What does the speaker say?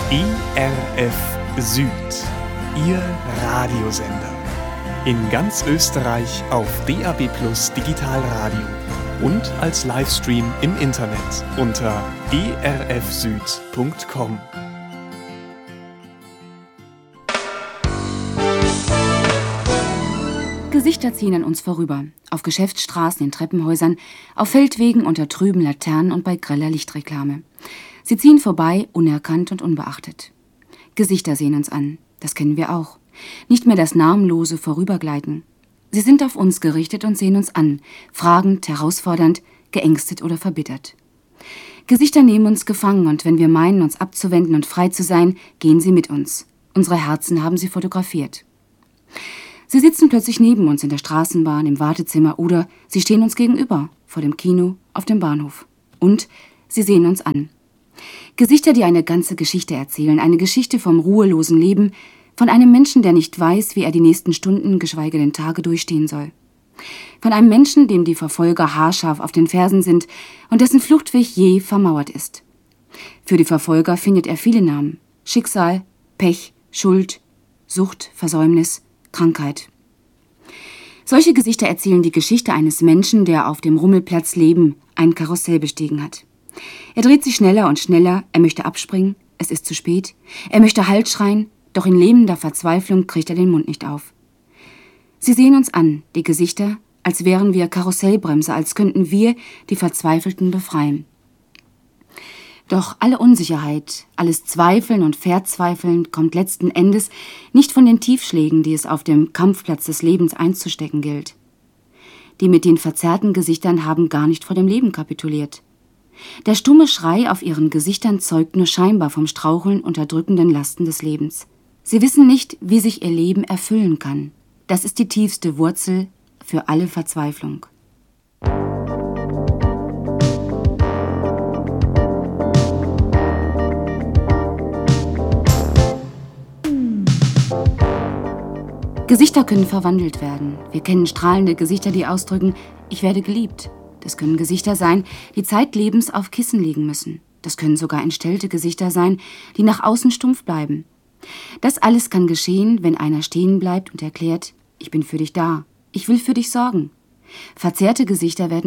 ERF Süd, Ihr Radiosender. In ganz Österreich auf DAB+ Digitalradio und als Livestream im Internet unter erfsüd.com. Gesichter ziehen an uns vorüber, auf Geschäftsstraßen, in Treppenhäusern, auf Feldwegen unter trüben Laternen und bei greller Lichtreklame. Sie ziehen vorbei, unerkannt und unbeachtet. Gesichter sehen uns an, das kennen wir auch. Nicht mehr das namenlose Vorübergleiten. Sie sind auf uns gerichtet und sehen uns an, fragend, herausfordernd, geängstet oder verbittert. Gesichter nehmen uns gefangen und wenn wir meinen, uns abzuwenden und frei zu sein, gehen sie mit uns. Unsere Herzen haben sie fotografiert. Sie sitzen plötzlich neben uns in der Straßenbahn, im Wartezimmer oder sie stehen uns gegenüber, vor dem Kino, auf dem Bahnhof. Und sie sehen uns an. Gesichter, die eine ganze Geschichte erzählen, eine Geschichte vom ruhelosen Leben, von einem Menschen, der nicht weiß, wie er die nächsten Stunden, geschweige denn Tage durchstehen soll. Von einem Menschen, dem die Verfolger haarscharf auf den Fersen sind und dessen Fluchtweg je vermauert ist. Für die Verfolger findet er viele Namen. Schicksal, Pech, Schuld, Sucht, Versäumnis, Krankheit. Solche Gesichter erzählen die Geschichte eines Menschen, der auf dem Rummelplatz Leben ein Karussell bestiegen hat. Er dreht sich schneller und schneller, er möchte abspringen, es ist zu spät, er möchte Halt schreien, doch in lähmender Verzweiflung kriegt er den Mund nicht auf. Sie sehen uns an, die Gesichter, als wären wir Karussellbremse, als könnten wir die Verzweifelten befreien. Doch alle Unsicherheit, alles Zweifeln und Verzweifeln kommt letzten Endes nicht von den Tiefschlägen, die es auf dem Kampfplatz des Lebens einzustecken gilt. Die mit den verzerrten Gesichtern haben gar nicht vor dem Leben kapituliert. Der stumme Schrei auf ihren Gesichtern zeugt nur scheinbar vom Straucheln unter drückenden Lasten des Lebens. Sie wissen nicht, wie sich ihr Leben erfüllen kann. Das ist die tiefste Wurzel für alle Verzweiflung. Gesichter können verwandelt werden. Wir kennen strahlende Gesichter, die ausdrücken, ich werde geliebt. Das können Gesichter sein, die zeitlebens auf Kissen liegen müssen. Das können sogar entstellte Gesichter sein, die nach außen stumpf bleiben. Das alles kann geschehen, wenn einer stehen bleibt und erklärt, ich bin für dich da, ich will für dich sorgen. Verzerrte Gesichter werden